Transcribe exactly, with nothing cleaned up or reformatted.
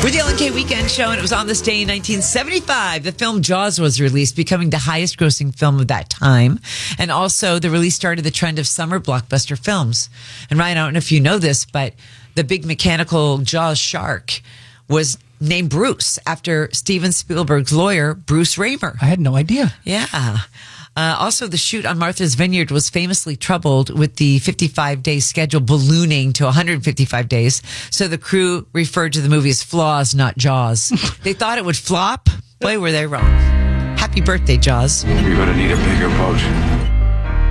We're the L N K Weekend Show, and it was on this day in nineteen seventy-five. The film Jaws was released, becoming the highest grossing film of that time. And also, the release started the trend of summer blockbuster films. And Ryan, I don't know if you know this, but the big mechanical Jaws shark was named Bruce after Steven Spielberg's lawyer, Bruce Raymer. I had no idea. Yeah. Uh, also, the shoot on Martha's Vineyard was famously troubled with the fifty-five day schedule ballooning to one hundred fifty-five days. So the crew referred to the movie as Flaws, not Jaws. They thought it would flop. Boy, were they wrong. Happy birthday, Jaws. You're going to need a bigger boat.